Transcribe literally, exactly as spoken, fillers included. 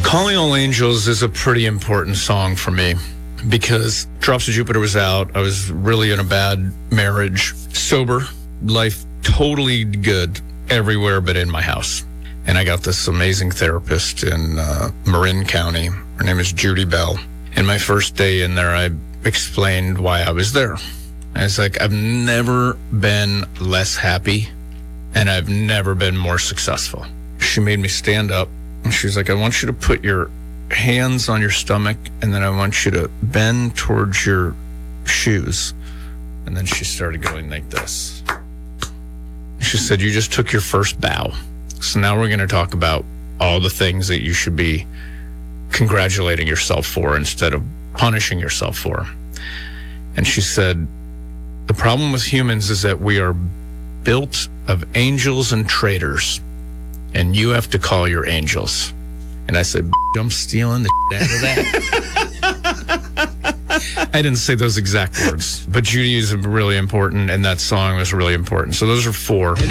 Calling All Angels is a pretty important song for me because Drops of Jupiter was out. I was really in a bad marriage, sober, life totally good everywhere but in my house. And I got this amazing therapist in uh, Marin County. Her name is Judy Bell. And my first day in there, I explained why I was there. I was like, I've never been less happy, and I've never been more successful. She made me stand up, and she was like, I want you to put your hands on your stomach, and then I want you to bend towards your shoes. And then she started going like this. She said, you just took your first bow. So now we're going to talk about all the things that you should be congratulating yourself for instead of punishing yourself for. And she said, the problem with humans is that we are built of angels and traitors, and you have to call your angels. And I said, I'm stealing the shit out of that. I didn't say those exact words, but Judy is really important, and that song was really important. So those are four.